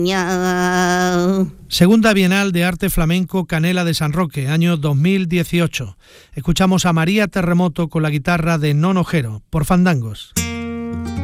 Segunda Bienal de Arte Flamenco Canela de San Roque, año 2018. Escuchamos a María Terremoto con la guitarra de Nono Jero, por Fandangos.